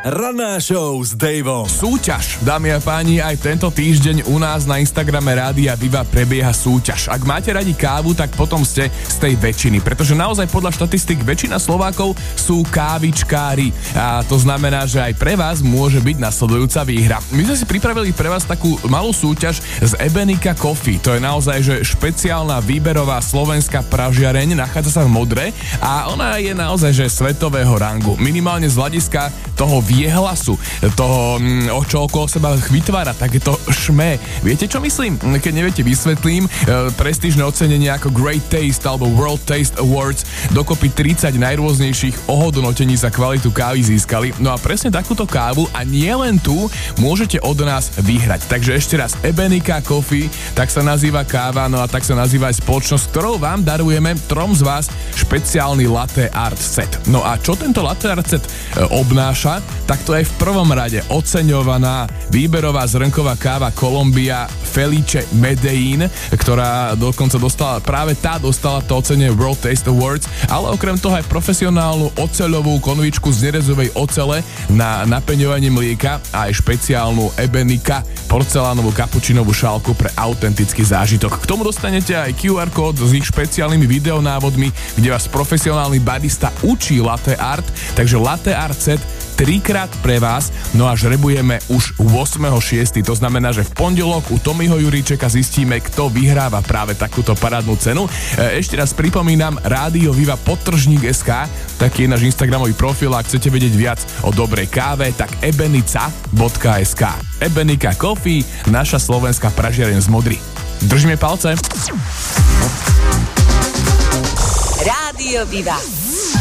Ranná show s Davom. Súťaž, dámy a páni, aj tento týždeň u nás na Instagrame Rádia Viva prebieha súťaž. Ak máte radi kávu, tak potom ste z tej väčšiny, pretože naozaj podľa štatistik väčšina Slovákov sú kávičkári. A to znamená, že aj pre vás môže byť nasledujúca výhra. My sme si pripravili pre vás takú malú súťaž z Ebenika Coffee. To je naozaj že špeciálna výberová slovenská pražiareň, nachádza sa v Modre a ona je naozaj že svetového rangu. Minimálne z hľadiska toho viehlasu, toho, čo okolo seba vytvára, takéto šmé. Viete, čo myslím? Keď neviete, vysvetlím. Prestížne ocenenie ako Great Taste alebo World Taste Awards, dokopy 30 najrôznejších ohodnotení za kvalitu kávy získali. No a presne takúto kávu a nie len tu môžete od nás vyhrať. Takže ešte raz, Ebenika Coffee, tak sa nazýva káva, no a tak sa nazýva aj spoločnosť, ktorou vám darujeme trom z vás špeciálny latte art set. No a čo tento latte art set obnáša? Tak to je v prvom rade oceňovaná výberová zrnková káva Columbia Felice Medellín, ktorá dokonca dostala to ocenenie World Taste Awards, ale okrem toho aj profesionálnu oceľovú konvičku z nerezovej ocele na napeňovanie mlieka a aj špeciálnu Ebenika porcelánovú kapučinovú šálku pre autentický zážitok. K tomu dostanete aj QR kód s ich špeciálnymi videonávodmi, kde vás profesionálny barista učí latte art, takže latte art set 3-krát pre vás, no a žrebujeme už 8.6. To znamená, že v pondelok u Tomiho Juríčeka zistíme, kto vyhráva práve takúto parádnu cenu. Ešte raz pripomínam, Rádio Viva _SK, taký je náš Instagramový profil, ak chcete vedieť viac o dobrej káve, tak ebenica.sk. Ebenika Coffee, naša slovenská pražiareň z Modry. Držíme palce. Rádio Viva.